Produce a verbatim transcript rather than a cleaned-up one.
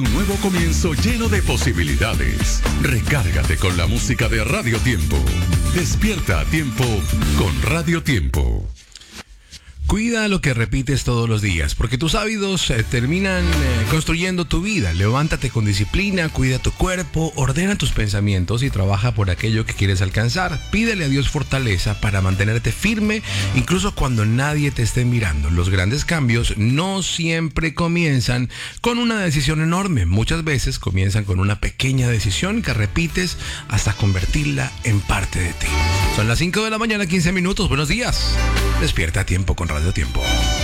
Un nuevo comienzo lleno de posibilidades. Recárgate con la música de Radio Tiempo. Despierta a tiempo con Radio Tiempo. Cuida lo que repites todos los días, porque tus hábitos eh, terminan eh, construyendo tu vida. Levántate con disciplina, cuida tu cuerpo, ordena tus pensamientos y trabaja por aquello que quieres alcanzar. Pídele a Dios fortaleza para mantenerte firme, incluso cuando nadie te esté mirando. Los grandes cambios no siempre comienzan con una decisión enorme. Muchas veces comienzan con una pequeña decisión que repites hasta convertirla en parte de ti. Son las cinco de la mañana, quince minutos. Buenos días. Despierta a tiempo con Radio Tiempo.